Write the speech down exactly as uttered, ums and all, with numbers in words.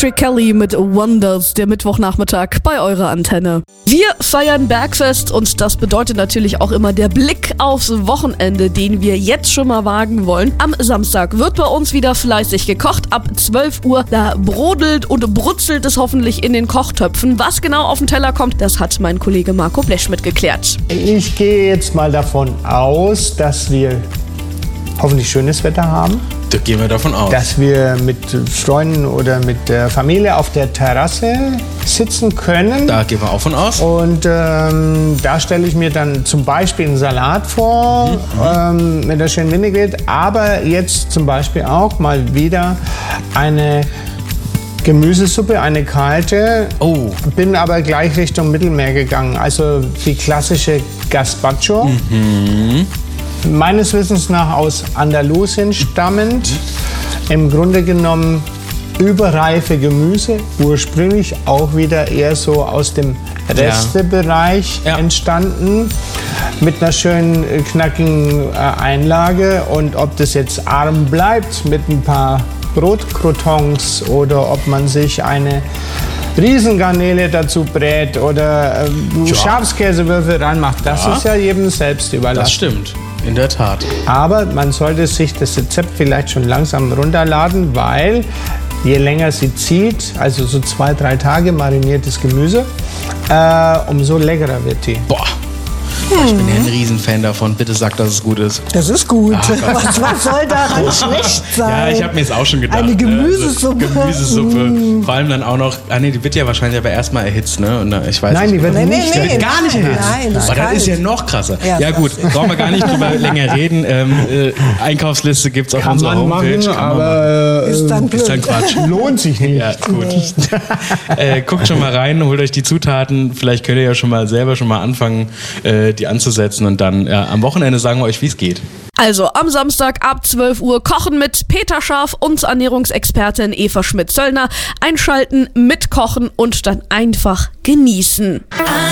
Patrick Kelly mit Wonders, der Mittwochnachmittag bei eurer Antenne. Wir feiern Bergfest und das bedeutet natürlich auch immer der Blick aufs Wochenende, den wir jetzt schon mal wagen wollen. Am Samstag wird bei uns wieder fleißig gekocht. Ab zwölf Uhr, da brodelt und brutzelt es hoffentlich in den Kochtöpfen. Was genau auf den Teller kommt, das hat mein Kollege Marco Bleschmidt geklärt. Ich gehe jetzt mal davon aus, dass wir hoffentlich schönes Wetter haben. Da gehen wir davon aus. Dass wir mit Freunden oder mit der Familie auf der Terrasse sitzen können. Da gehen wir auch von aus. Und ähm, da stelle ich mir dann zum Beispiel einen Salat vor, mhm. ähm, mit der schönen Vinaigrette. Aber jetzt zum Beispiel auch mal wieder eine Gemüsesuppe, eine kalte. Oh. Bin aber gleich Richtung Mittelmeer gegangen. Also die klassische Gazpacho. Mhm. Meines Wissens nach aus Andalusien stammend. Im Grunde genommen überreife Gemüse. Ursprünglich auch wieder eher so aus dem Restebereich ja. Ja. entstanden. Mit einer schönen, knackigen Einlage. Und ob das jetzt arm bleibt mit ein paar Brotcroutons oder ob man sich eine Riesengarnele dazu brät oder äh, ja. Schafskäsewürfel ranmacht, das ja. ist ja jedem selbst überlassen. Das stimmt, in der Tat. Aber man sollte sich das Rezept vielleicht schon langsam runterladen, weil je länger sie zieht, also so zwei, drei Tage mariniertes Gemüse, äh, umso leckerer wird die. Boah. Ich bin ja ein Riesenfan davon. Bitte sag, dass es gut ist. Das ist gut. Ach, was, was soll daran schlecht sein? Ja, ich habe mir jetzt auch schon gedacht. Eine Gemüsesuppe. Also, Gemüsesuppe. Mm. Vor allem dann auch noch. Ah nee, die wird ja wahrscheinlich aber erstmal erhitzt, ne? Und, ich weiß Nein, nicht, die wird nee, nicht. Nee, die wird gar nicht erhitzt. Nein, das aber das ist ja noch krasser. Ja, ja gut, brauchen wir gar nicht drüber länger reden. Ähm, äh, Einkaufsliste gibt's auf Kann unserer man Homepage. machen, Kann man aber machen. Ist dann blöd. Ist dann Quatsch. Lohnt sich nicht. Ja, gut. äh, guckt schon mal rein, holt euch die Zutaten. Vielleicht könnt ihr ja schon mal selber schon mal anfangen, äh, die anzusetzen. Und dann ja, am Wochenende sagen wir euch, wie es geht. Also am Samstag ab zwölf Uhr kochen mit Peter Scharf und Ernährungsexpertin Eva Schmidt-Zöllner. Einschalten, mitkochen und dann einfach genießen.